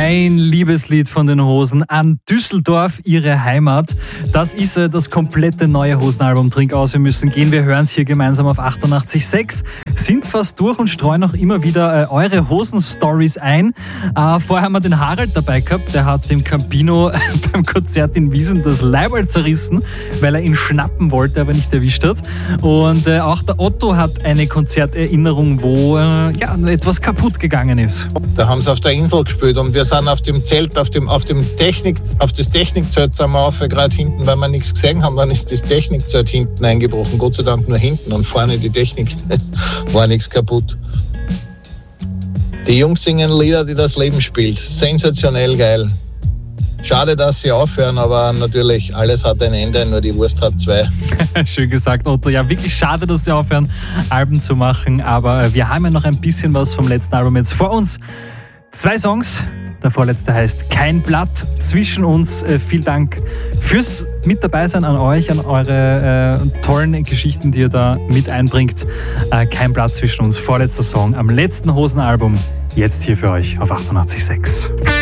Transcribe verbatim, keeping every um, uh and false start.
Ein Liebeslied von den Hosen an Düsseldorf, ihre Heimat. Das ist äh, das komplette neue Hosenalbum Trink aus, wir müssen gehen. Wir hören es hier gemeinsam auf achtundachtzig Komma sechs. Sind fast durch und streuen auch immer wieder äh, eure Hosen-Stories ein. Äh, vorher haben wir den Harald dabei gehabt. Der hat dem Campino beim Konzert in Wiesn das Leiberl zerrissen, weil er ihn schnappen wollte, aber nicht erwischt hat. Und äh, auch der Otto hat eine Konzerterinnerung, wo äh, ja, etwas kaputt gegangen ist. Da haben sie auf der Insel gespielt und wir sind auf dem Zelt, auf dem, auf dem Technik, auf das Technikzelt sind wir auf, gerade hinten, weil wir nichts gesehen haben, dann ist das Technikzelt hinten eingebrochen. Gott sei Dank nur hinten und vorne die Technik war nichts kaputt. Die Jungs singen Lieder, die das Leben spielt. Sensationell geil. Schade, dass sie aufhören, aber natürlich, alles hat ein Ende, nur die Wurst hat zwei. Schön gesagt, Otto. Ja, wirklich schade, dass sie aufhören, Alben zu machen, aber wir haben ja noch ein bisschen was vom letzten Album jetzt vor uns. Zwei Songs. Der vorletzte heißt Kein Blatt zwischen uns. Äh, vielen Dank fürs mit dabei sein an euch, an eure äh, tollen Geschichten, die ihr da mit einbringt. Äh, Kein Blatt zwischen uns, vorletzter Song am letzten Hosenalbum. Jetzt hier für euch auf achtundachtzig Komma sechs.